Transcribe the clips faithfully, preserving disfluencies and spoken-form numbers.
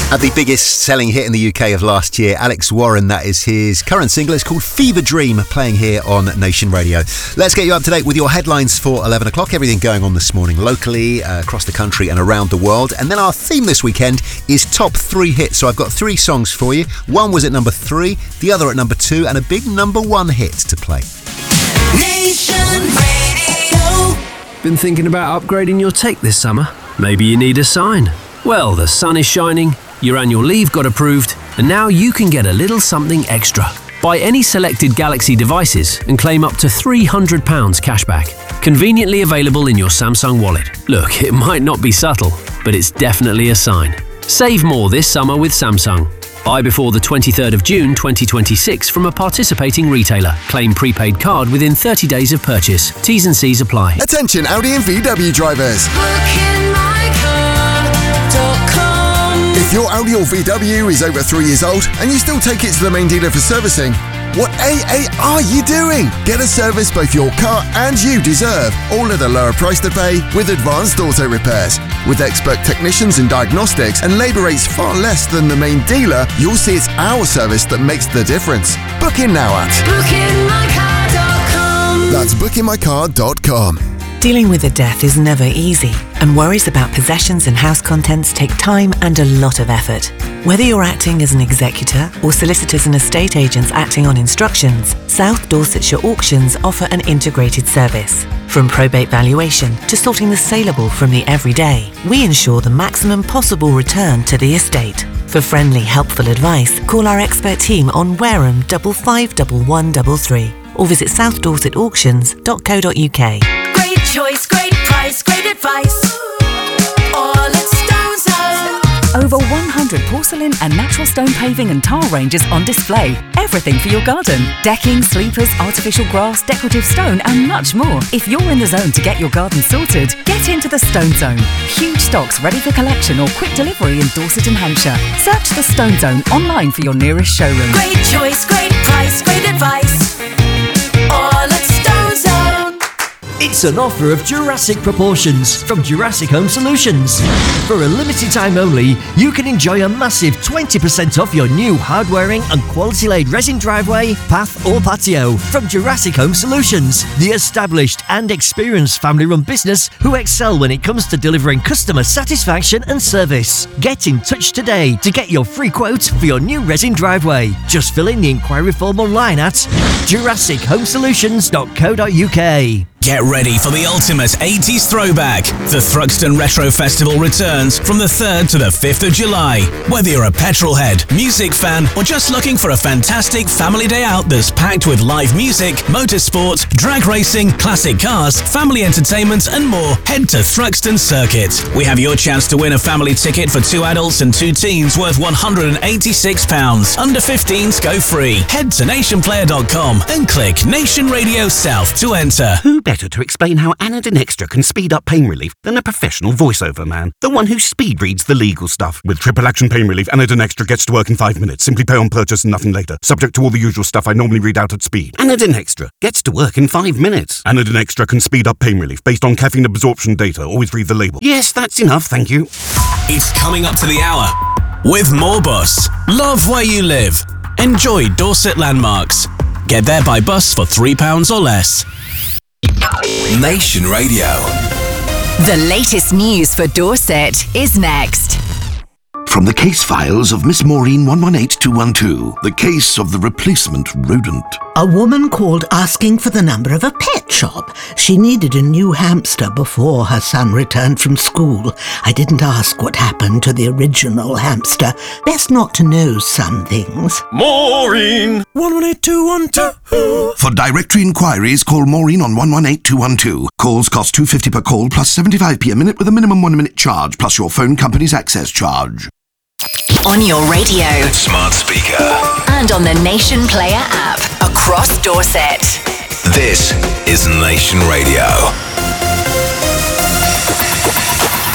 At the biggest selling hit in the U K of last year, Alex Warren, that is his current single. It's called Fever Dream, playing here on Nation Radio. Let's get you up to date with your headlines for eleven o'clock. Everything going on this morning locally, uh, across the country and around the world. And then our theme this weekend is top three hits. So I've got three songs for you. One was at number three, the other at number two, and a big number one hit to play. Nation Radio. Been thinking about upgrading your tech this summer? Maybe you need a sign. Well, the sun is shining, your annual leave got approved, and now you can get a little something extra. Buy any selected Galaxy devices and claim up to three hundred pounds cashback. Conveniently available in your Samsung wallet. Look, it might not be subtle, but it's definitely a sign. Save more this summer with Samsung. Buy before the twenty-third of June twenty twenty-six from a participating retailer. Claim prepaid card within thirty days of purchase. T's and C's apply. Attention Audi and V W drivers. If your Audi or V W is over three years old and you still take it to the main dealer for servicing, what A A are you doing? Get a service both your car and you deserve, all at a lower price to pay with Advanced Auto Repairs. With expert technicians and diagnostics and labour rates far less than the main dealer, you'll see it's our service that makes the difference. Book in now at booking my car dot com. That's booking my car dot com. Dealing with a death is never easy, and worries about possessions and house contents take time and a lot of effort. Whether you're acting as an executor or solicitors and estate agents acting on instructions, South Dorsetshire Auctions offer an integrated service. From probate valuation to sorting the saleable from the everyday, we ensure the maximum possible return to the estate. For friendly, helpful advice, call our expert team on Wareham five five one one three three or visit south dorset auctions dot co dot uk. Great choice, great price, great advice. All at Stone Zone. Over one hundred porcelain and natural stone paving and tile ranges on display. Everything for your garden. Decking, sleepers, artificial grass, decorative stone and much more. If you're in the zone to get your garden sorted, get into the Stone Zone. Huge stocks ready for collection or quick delivery in Dorset and Hampshire. Search the Stone Zone online for your nearest showroom. Great choice, great price, great advice. All at Stone Zone. It's an offer of Jurassic proportions from Jurassic Home Solutions. For a limited time only, you can enjoy a massive twenty percent off your new hard-wearing and quality-laid resin driveway, path or patio from Jurassic Home Solutions, the established and experienced family-run business who excel when it comes to delivering customer satisfaction and service. Get in touch today to get your free quote for your new resin driveway. Just fill in the inquiry form online at jurassic home solutions dot co dot uk. Get ready for the ultimate eighties throwback. The Thruxton Retro Festival returns from the third to the fifth of July. Whether you're a petrol head, music fan, or just looking for a fantastic family day out that's packed with live music, motorsport, drag racing, classic cars, family entertainment, and more, head to Thruxton Circuit. We have your chance to win a family ticket for two adults and two teens worth one hundred eighty-six pounds. Under fifteens go free. Head to nation player dot com and click Nation Radio South to enter. Who better to explain how Anadin Extra can speed up pain relief than a professional voiceover man? The one who speed reads the legal stuff. With triple action pain relief, Anadin Extra gets to work in five minutes. Simply pay on purchase and nothing later. Subject to all the usual stuff I normally read out at speed. Anadin Extra gets to work in five minutes. Anadin Extra can speed up pain relief based on caffeine absorption data. Always read the label. Yes, that's enough, thank you. It's coming up to the hour with more bus. Love where you live. Enjoy Dorset landmarks. Get there by bus for three pounds or less. Nation Radio. The latest news for Dorset is next. From the case files of Miss Maureen one one eight two one two, the case of the replacement rodent. A woman called asking for the number of a pet shop. She needed a new hamster before her son returned from school. I didn't ask what happened to the original hamster. Best not to know some things. Maureen! one one eight two one two. For directory inquiries, call Maureen on one one eight two one two. Calls cost two pounds fifty per call plus seventy-five p a minute with a minimum one minute charge plus your phone company's access charge. On your radio, smart speaker, and on the Nation Player app across Dorset. This is Nation Radio.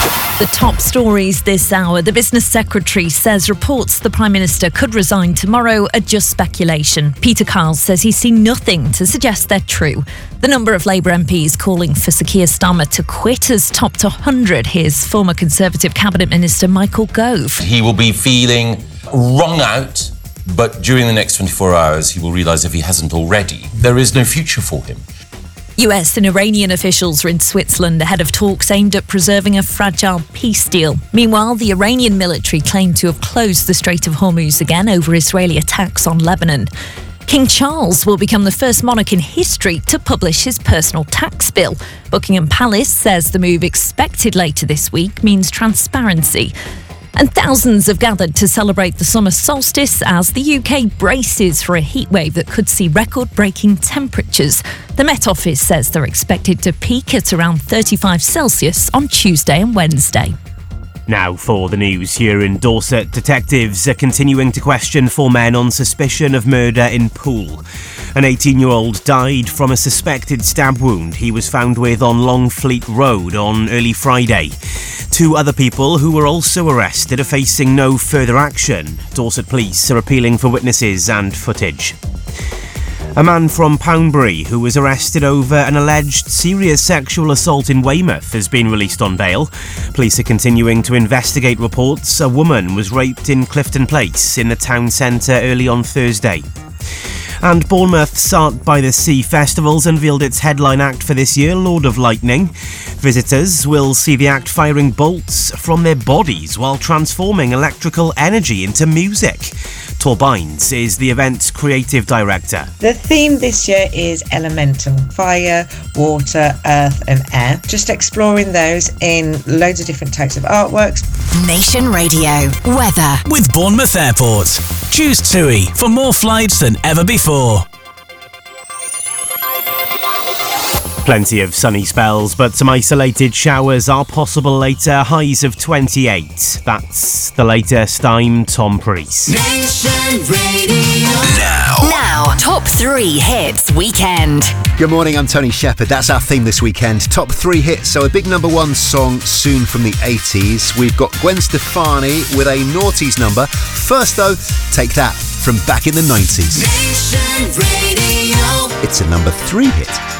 The top stories this hour. The business secretary says reports the Prime Minister could resign tomorrow are just speculation. Peter Kyle says he's seen nothing to suggest they're true. The number of Labour M Ps calling for Sir Keir Starmer to quit has topped one hundred. Here's former Conservative Cabinet Minister Michael Gove. He will be feeling wrung out, but during the next twenty-four hours he will realise, if he hasn't already, there is no future for him. U S and Iranian officials are in Switzerland ahead of talks aimed at preserving a fragile peace deal. Meanwhile, the Iranian military claimed to have closed the Strait of Hormuz again over Israeli attacks on Lebanon. King Charles will become the first monarch in history to publish his personal tax bill. Buckingham Palace says the move, expected later this week, means transparency. And thousands have gathered to celebrate the summer solstice as the U K braces for a heatwave that could see record-breaking temperatures. The Met Office says they're expected to peak at around thirty-five Celsius on Tuesday and Wednesday. Now for the news. Here in Dorset, detectives are continuing to question four men on suspicion of murder in Poole. An eighteen-year-old died from a suspected stab wound he was found with on Longfleet Road on early Friday. Two other people who were also arrested are facing no further action. Dorset police are appealing for witnesses and footage. A man from Poundbury who was arrested over an alleged serious sexual assault in Weymouth has been released on bail. Police are continuing to investigate reports a woman was raped in Clifton Place in the town centre early on Thursday. And Bournemouth's Art by the Sea Festivals unveiled its headline act for this year, Lord of Lightning. Visitors will see the act firing bolts from their bodies while transforming electrical energy into music. Tor Bynes is the event's creative director. The theme this year is elemental: fire, water, earth and air. Just exploring those in loads of different types of artworks. Nation Radio weather with Bournemouth Airport. Choose TUI for more flights than ever before. Plenty of sunny spells, but some isolated showers are possible later. Highs of twenty-eight. That's the latest. I'm Tom Priest. Nation Radio. Now. Now, top three hits weekend. Good morning, I'm Tony Shepherd. That's our theme this weekend. Top three hits, so a big number one song soon from the eighties. We've got Gwen Stefani with a noughties number. First though, Take That from back in the nineties. Nation Radio. It's a number three hit.